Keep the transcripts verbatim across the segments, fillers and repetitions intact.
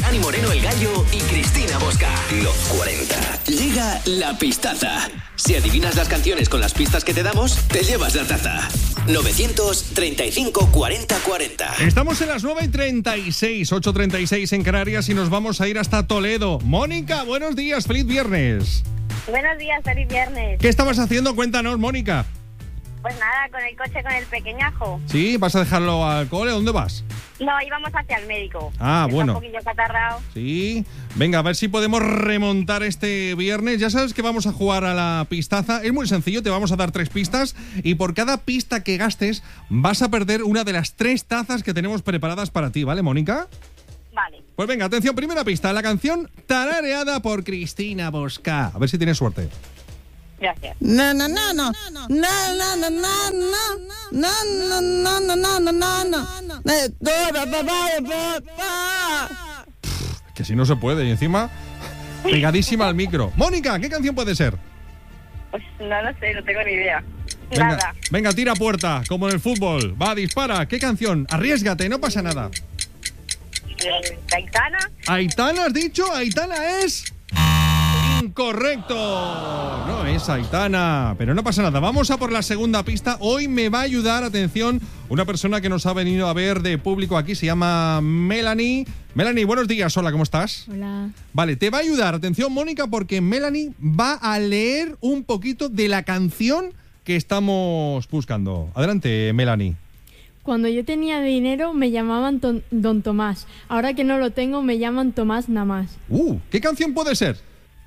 Dani Moreno el Gallo y Cristina Bosca. Los cuarenta. Llega la pistaza. Si adivinas las canciones con las pistas que te damos, te llevas la taza. novecientos treinta y cinco cuarenta cuarenta. Estamos en las nueve y treinta y seis, ocho y treinta y seis en Canarias y nos vamos a ir hasta Toledo. Mónica, buenos días, feliz viernes. Buenos días, feliz viernes. ¿Qué estabas haciendo? Cuéntanos, Mónica. Pues nada, con el coche con el pequeñajo. ¿Sí? ¿Vas a dejarlo al cole? ¿Dónde vas? No, íbamos hacia el médico. Ah, Está bueno. un poquillo catarrao. Sí. Venga, a ver si podemos remontar este viernes. Ya sabes que vamos a jugar a la pistaza. Es muy sencillo, te vamos a dar tres pistas y por cada pista que gastes vas a perder una de las tres tazas que tenemos preparadas para ti, ¿vale, Mónica? Vale. Pues venga, atención, primera pista. La canción tarareada por Cristina Bosca. A ver si tienes suerte. Gracias. No, no, no, no. No, no, no, no, no. No, no, no, no, no, no, no, no. Que si no se puede. Y encima, pegadísima al micro. Mónica, ¿qué canción puede ser? Pues no lo sé, no tengo ni idea. Venga, Nada. venga, tira puerta, como en el fútbol. Va, dispara. ¿Qué canción? Arriésgate, no pasa nada. Eh, ¿Aitana? ¿Aitana has dicho? ¿Aitana es...? Incorrecto. No es Aitana. Pero no pasa nada. Vamos a por la segunda pista. Hoy me va a ayudar, atención, una persona que nos ha venido a ver de público aquí. Se llama Melanie. Melanie, buenos días. Hola, ¿cómo estás? Hola. Vale, te va a ayudar, atención, Mónica, porque Melanie va a leer un poquito de la canción que estamos buscando. Adelante, Melanie. Cuando yo tenía dinero me llamaban ton- Don Tomás. Ahora que no lo tengo me llaman Tomás nada más. Uh, ¿qué canción puede ser?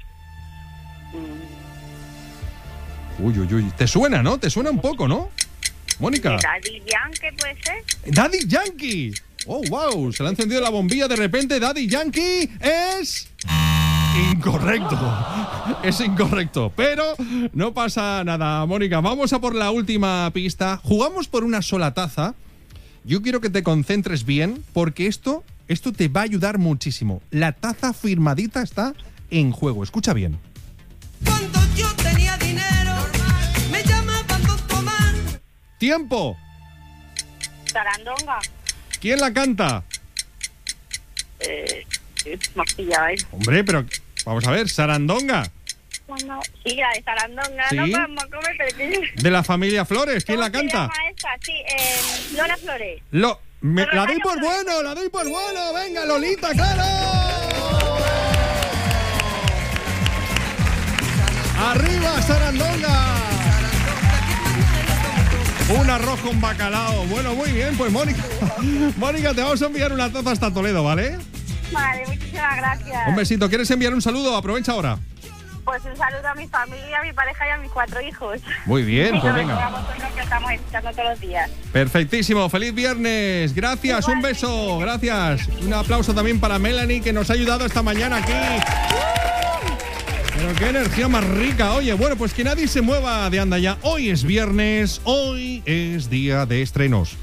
Uy, uy, uy. ¿Te suena, no? ¿Te suena un poco, no? Mónica. ¿Daddy Yankee puede ser? Daddy Yankee. Oh, wow. Se le ha encendido la bombilla de repente. Daddy Yankee es... incorrecto. Es incorrecto. Pero no pasa nada, Mónica. Vamos a por la última pista. Jugamos por una sola taza. Yo quiero que te concentres bien porque esto, esto te va a ayudar muchísimo. La taza firmadita está en juego. Escucha bien. Cuando yo tenía dinero, me llamaban Don Tomás. ¡Tiempo! ¿Sarandonga? ¿Quién la canta? Eh, más pillado, ¿eh? Hombre, pero vamos a ver, Sarandonga. Cuando... Sí, la de Sarandonga. Sí. No vamos a comer, pero que... De la familia Flores. ¿Quién la ¿Cómo se canta? llama esta? Sí, eh, Lola Flores. Lo, me- Pero la la doy canta por Flores. bueno, la doy por bueno. Venga, Lolita, claro. ¡Arriba, Sarandonga! Un arroz con bacalao. Bueno, muy bien, pues Mónica. Mónica, te vamos a enviar una taza hasta Toledo, ¿vale? Vale, muchísimas gracias. Un besito. ¿Quieres enviar un saludo? Aprovecha ahora. Pues un saludo a mi familia, a mi pareja y a mis cuatro hijos. Muy bien, Y pues sobre todo venga. a vosotros que estamos escuchando todos los días. Perfectísimo. Feliz viernes. Gracias. Un beso. Gracias. Un aplauso también para Melanie, que nos ha ayudado esta mañana aquí. Pero qué energía más rica. Oye, bueno, pues que nadie se mueva de anda ya. Hoy es viernes. Hoy es día de estrenos.